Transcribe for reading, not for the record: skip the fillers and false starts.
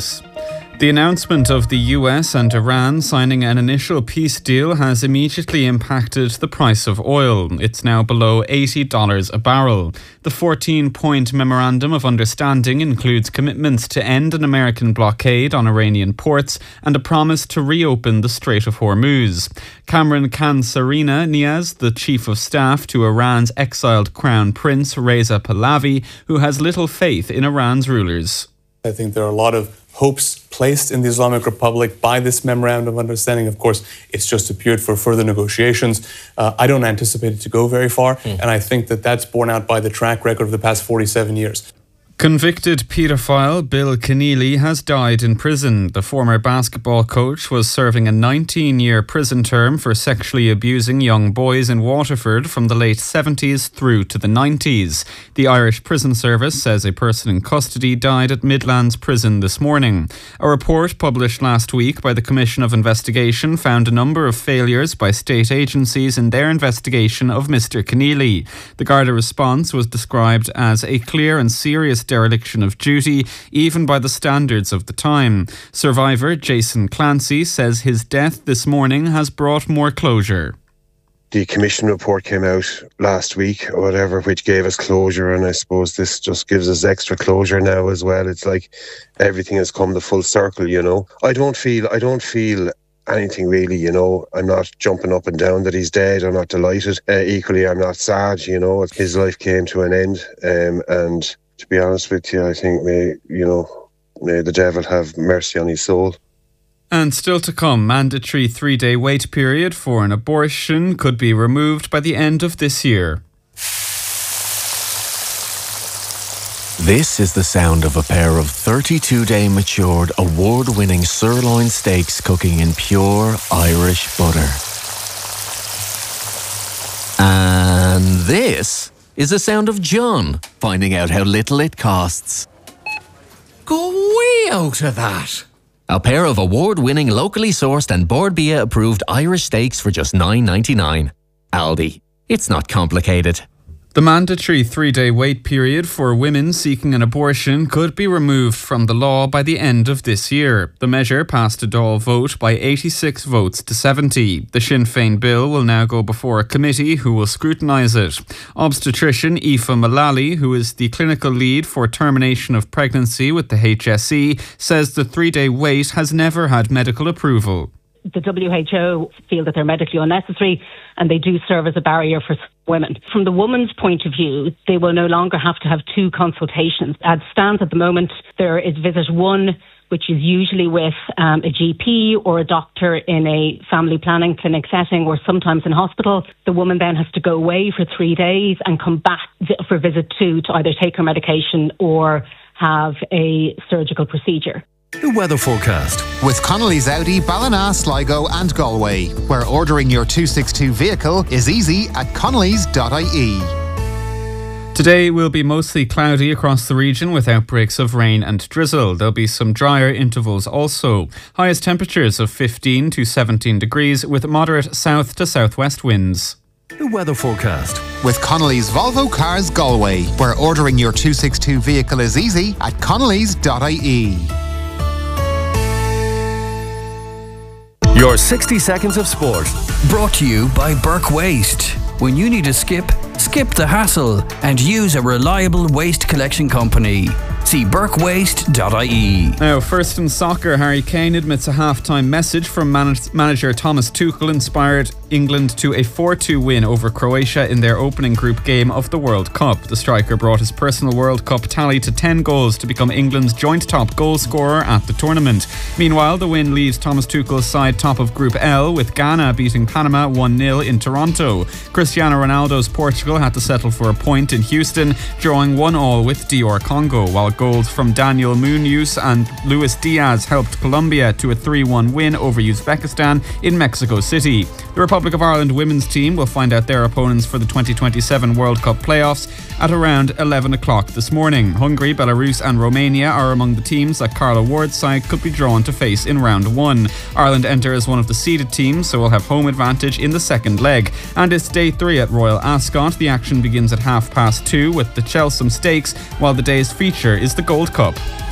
news. The announcement of the US and Iran signing an initial peace deal has immediately impacted the price of oil. It's now below $80 a barrel. The 14-point memorandum of understanding includes commitments to end an American blockade on Iranian ports and a promise to reopen the Strait of Hormuz. Cameron Kansarina Niaz, the chief of staff to Iran's exiled crown prince Reza Pahlavi, who has little faith in Iran's rulers. I think there are a lot of hopes placed in the Islamic Republic by this memorandum of understanding. Of course, it's just appeared for further negotiations. I don't anticipate it to go very far, and I think that that's borne out by the track record of the past 47 years. Convicted paedophile Bill Keneally has died in prison. The former basketball coach was serving a 19-year prison term for sexually abusing young boys in Waterford from the late 70s through to the 90s. The Irish Prison Service says a person in custody died at Midlands Prison this morning. A report published last week by the Commission of Investigation found a number of failures by state agencies in their investigation of Mr. Keneally. The Garda response was described as a clear and serious dereliction of duty, even by the standards of the time. Survivor Jason Clancy says his death this morning has brought more closure. The commission report came out last week or whatever, which gave us closure, and I suppose this just gives us extra closure now as well. It's like everything has come the full circle, you know. I don't feel anything really, you know. I'm not jumping up and down that he's dead. I'm not delighted. Equally, I'm not sad, you know. His life came to an end, and to be honest with you, I think may the devil have mercy on his soul. And still to come, mandatory 3-day wait period for an abortion could be removed by the end of this year. This is the sound of a pair of 32-day matured, award-winning sirloin steaks cooking in pure Irish butter. And this is the sound of John finding out how little it costs. Go way out of that! A pair of award-winning, locally sourced and Bord Bia approved Irish steaks for just $9.99. Aldi. It's not complicated. The mandatory 3-day wait period for women seeking an abortion could be removed from the law by the end of this year. The measure passed a Dáil vote by 86 votes to 70. The Sinn Féin bill will now go before a committee who will scrutinise it. Obstetrician Aoife Mullally, who is the clinical lead for termination of pregnancy with the HSE, says the 3-day wait has never had medical approval. The WHO feel that they're medically unnecessary and they do serve as a barrier for women. From the woman's point of view, they will no longer have to have 2 consultations. As stands at the moment, there is visit 1, which is usually with a GP or a doctor in a family planning clinic setting or sometimes in hospital. The woman then has to go away for 3 days and come back for visit 2 to either take her medication or have a surgical procedure. The weather forecast with Connolly's Audi, Ballina, Sligo and Galway, where ordering your 262 vehicle is easy at connellys.ie. Today will be mostly cloudy across the region with outbreaks of rain and drizzle. There'll be some drier intervals also. Highest temperatures of 15 to 17 degrees with moderate south to southwest winds. The weather forecast with Connolly's Volvo Cars Galway, where ordering your 262 vehicle is easy at connellys.ie. Your 60 seconds of sport, brought to you by Burke Waste. When you need a skip the hassle and use a reliable waste collection company. See burkewaste.ie. Now, first in soccer, Harry Kane admits a half-time message from manager Thomas Tuchel inspired England to a 4-2 win over Croatia in their opening group game of the World Cup. The striker brought his personal World Cup tally to 10 goals to become England's joint top goal scorer at the tournament. Meanwhile, the win leaves Thomas Tuchel's side top of Group L, with Ghana beating Panama 1-0 in Toronto. Cristiano Ronaldo's Portugal had to settle for a point in Houston, drawing 1-1 with DR Congo, while goals from Daniel Munoz and Luis Diaz helped Colombia to a 3-1 win over Uzbekistan in Mexico City. The Republic of Ireland women's team will find out their opponents for the 2027 World Cup playoffs at around 11 o'clock this morning. Hungary, Belarus and Romania are among the teams that Carla Ward's side could be drawn to face in round 1. Ireland enter as one of the seeded teams, so will have home advantage in the second leg. And it's day 3 at Royal Ascot. The action begins at 2:30 with the Cheltenham Stakes, while the day's feature is the Gold Cup.